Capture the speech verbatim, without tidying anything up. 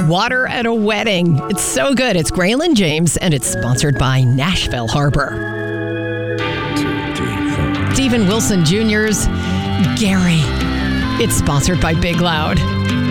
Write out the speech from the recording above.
Water at a Wedding. It's so good. It's Graylin James, and it's sponsored by Nashville Harbor. Two, three, four. Steven Wilson Junior's Gary. It's sponsored by Big Loud.